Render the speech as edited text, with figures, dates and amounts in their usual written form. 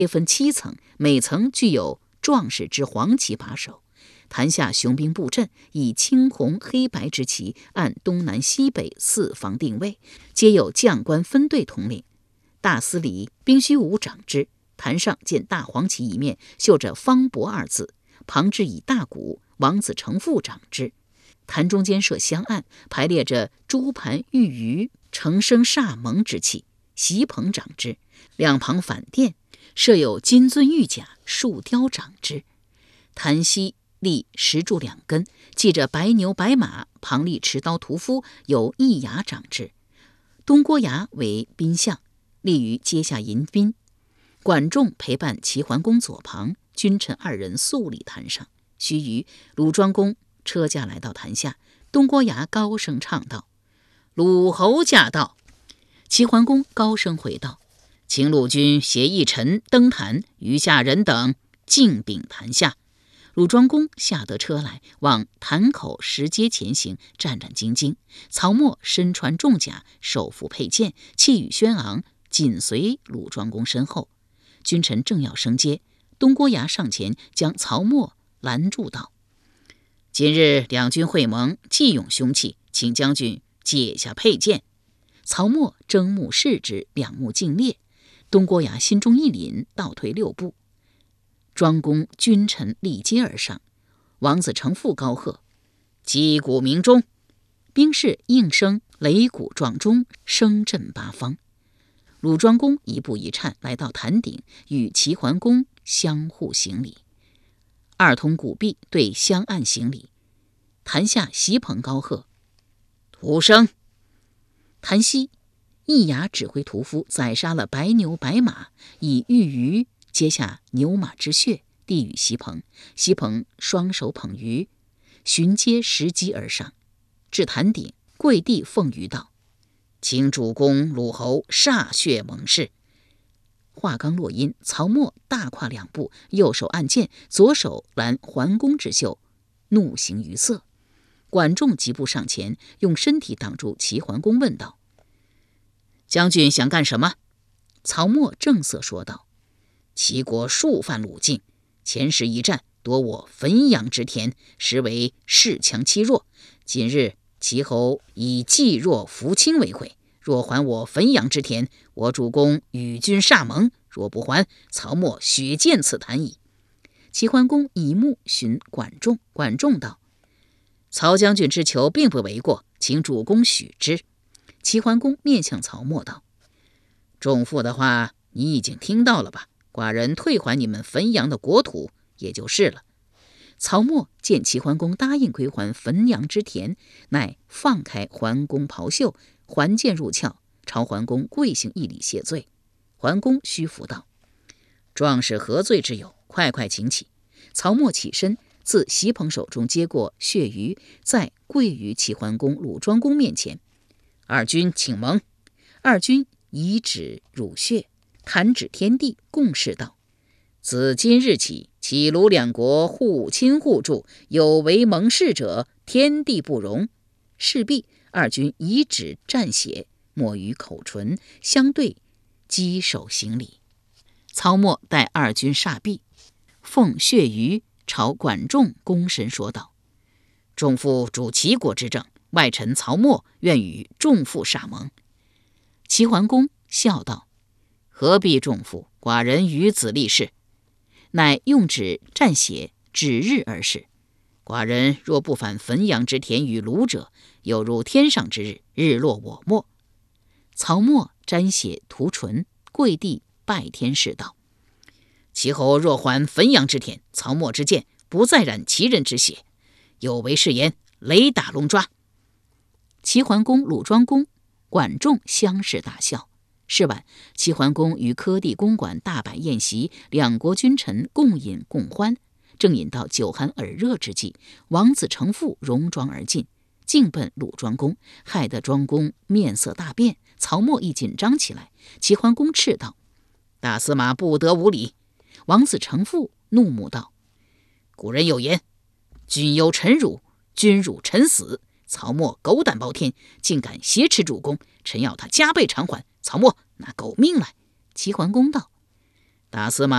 切分7层，每层具有壮士之黄旗把守。坛下雄兵布阵，以青红黑白之旗按东南西北4方定位，皆有将官分队统领。大司礼兵须武掌之。坛上见大黄旗一面，绣着方伯2字，旁置以大鼓，王子成父掌之。坛中间设香案，排列着珠盘玉鱼、成生煞蒙之器，席棚掌之。两旁反殿设有金樽玉甲、树雕掌之。坛西立石柱2根，系着白牛白马，旁立持刀屠夫，有一牙掌之。东郭牙为宾相，立于阶下迎宾。管仲陪伴齐桓公左旁，君臣2人肃礼坛上。须臾，鲁庄公车驾来到坛下，东郭牙高声唱道：“鲁侯驾到！”齐桓公高声回道：“请鲁君携一臣登坛，余下人等敬禀坛下。”鲁庄公下得车来，往坛口石阶前行，战战兢兢。曹沫身穿重甲，手扶佩剑，气宇轩昂，紧随鲁庄公身后。君臣正要升阶，东郭牙上前将曹沫拦住道：“今日两军会盟，既勇凶气，请将军解下佩剑。”曹沫睁目视之，两目尽裂。东郭牙心中一凛，倒退6步。庄公君臣立阶而上，王子成父高喝：“击鼓鸣钟！”兵士应声擂鼓撞钟，声震8方。鲁庄公一步一颤来到坛顶，与齐桓公相互行礼。2通鼓壁，对相按行礼。坛下席棚高喝：“徒生！”坛西一牙指挥屠夫宰杀了白牛白马，以玉鱼接下牛马之血，递与席棚。席棚双手捧鱼，循阶拾击而上，至坛顶，跪地奉鱼道：“请主公鲁侯歃血盟誓。”话刚落音，曹沫大跨2步，右手按剑，左手拦桓公之袖，怒形于色。管仲急步上前，用身体挡住齐桓公，问道：“将军想干什么？”曹沫正色说道：“齐国数犯鲁境，前时一战夺我汾阳之田，实为恃强欺弱。今日齐侯以济弱扶倾为悔，若还我汾阳之田，我主公与君歃盟；若不还，曹沫血溅此坛矣。”齐桓公以目寻管仲，管仲道：“曹将军之求并不为过，请主公许之。”齐桓公面向曹沫道：“仲父的话你已经听到了吧？寡人退还你们汾阳的国土也就是了。”曹沫见齐桓公答应归还汾阳之田，乃放开桓公袍袖，还剑入鞘，朝桓公跪行一礼谢罪。桓公虚服道：“壮士何罪之有？快快请起。”曹沫起身，自席棚手中接过血鱼，再跪于齐桓公、鲁庄公面前：“二君请盟。”二君以指乳血，弹指天地，共誓道：“自今日起，齐鲁2国互亲互助，有违盟誓者，天地不容。”事毕，二君以指蘸血，抹于口唇，相对稽首行礼。曹沫待二君煞毕，奉血鱼朝管仲躬身说道：“仲父主齐国之政，外臣曹沫愿与仲父歃盟。”齐桓公笑道：“何必仲父？寡人与子立誓。”乃用指蘸血，指日而誓：“寡人若不返汾阳之田与鲁者，有如天上之日，日落我没。”曹沫沾血涂唇，跪地拜天誓道：“齐侯若还汾阳之田，曹沫之剑不再染齐人之血，有违誓言，雷打龙抓。”齐桓公、鲁庄公、管仲相视大笑。是晚，齐桓公于柯地公馆大摆宴席，2国君臣共饮共欢。正饮到酒酣耳热之际，王子成父戎装而进，径奔鲁庄公，害得庄公面色大变。曹沫亦紧张起来。齐桓公斥道：“大司马不得无礼！”王子成父怒目道：“古人有言，君忧臣辱，君辱臣死。曹沫狗胆包天，竟敢挟持主公，臣要他加倍偿还。曹沫拿狗命来！”齐桓公道：“大司马